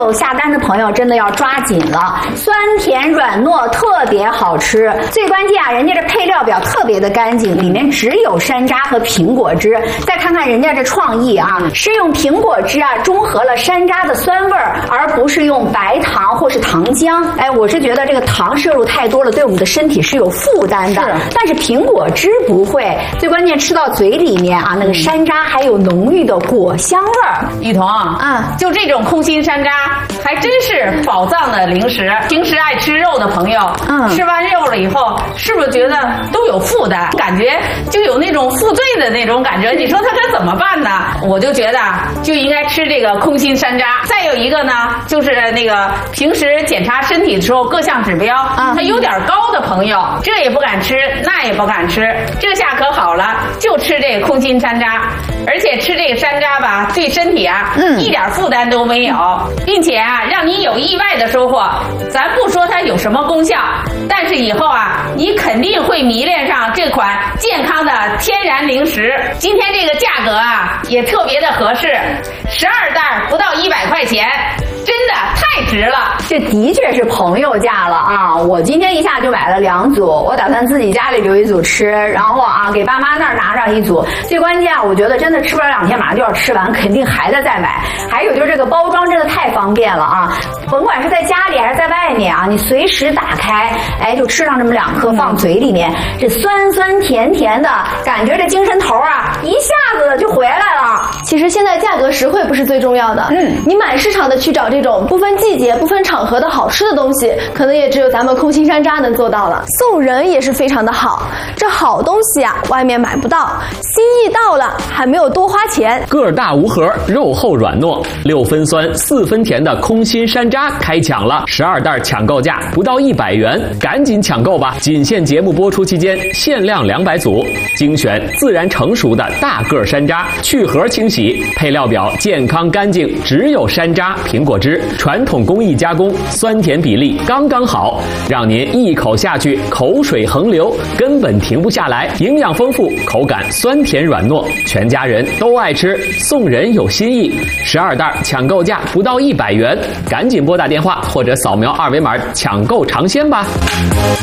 下单的朋友真的要抓紧了，酸甜软糯，特别好吃。最关键啊，人家这配料表特别的干净，里面只有山楂和苹果汁。再看看人家这创意啊，是用苹果汁啊中和了山楂的酸味儿，而不是用白糖或是糖浆。哎，我是觉得这个糖摄入太多了，对我们的身体是有负担的。但是苹果汁不会，最关键吃到嘴里面啊，那个山楂还有浓郁的果香味儿。 雨桐啊，就这种空心山楂。还真是宝藏的零食。平时爱吃肉的朋友，吃完肉了以后，是不是觉得都有负担，感觉就有那种负罪的那种感觉？你说他该怎么办呢？我就觉得就应该吃这个空心山楂。再有一个呢，就是那个平时检查身体的时候各项指标他有点高的朋友，这也不敢吃，那也不敢吃，这下可好了，就吃这个空心山楂。而且吃这个山楂吧，对身体啊，一点负担都没有，并且啊，让你有意外的收获。咱不说它有什么功效，但是以后啊，你肯定会迷恋上这款健康的天然零食。今天这个价格啊，也特别的合适，12袋不到100块钱。真的太值了， 这的确是朋友价了啊！我今天一下就买了2组，我打算自己家里留1组吃，然后啊给爸妈那儿拿上1组。最关键啊，我觉得真的吃不了2天，马上就要吃完，肯定还得再买。还有就是这个包装真的太方便了啊！甭管是在家里还是在外面啊，你随时打开，哎，就吃上这么2颗放嘴里面，这酸酸甜甜的感觉，这精神头啊一下子就回来了。 其实现在价格实惠不是最重要的，你满市场的去找这种不分季节、不分场合的好吃的东西，可能也只有咱们空心山楂能做到了。送人也是非常的好，这好东西啊，外面买不到，心意到了，还没有多花钱。 个儿大无核，肉厚软糯，6分酸4分甜的空心山楂开抢了，12袋抢购价不到100元，赶紧抢购吧！仅限节目播出期间，限量200组，精选自然成熟的大个山楂，去核清洗，配料表健康干净，只有山楂、苹果汁，传统工艺加工，酸甜比例刚刚好，让您一口下去口水横流，根本停不下来。营养丰富，口感酸甜软糯，全家人都爱吃，送人有新意。12袋抢购价不到100元，赶紧拨打电话或者扫描2维码抢购尝鲜吧。